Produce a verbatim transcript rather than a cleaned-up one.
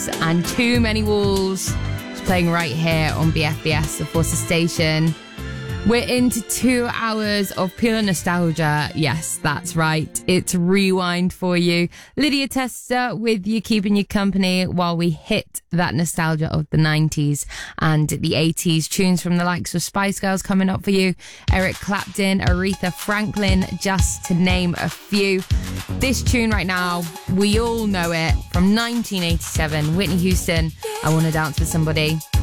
and Too Many Walls. It's playing right here on B F B S, the Forces Station. We're into two hours of pure nostalgia. Yes, that's right. It's Rewind for you. Lydia Tester with you, keeping you company while we hit that nostalgia of the nineties and the eighties. Tunes from the likes of Spice Girls coming up for you. Eric Clapton, Aretha Franklin, just to name a few. This tune right now, we all know it, from nineteen eighty-seven. Whitney Houston, I Wanna Dance with Somebody.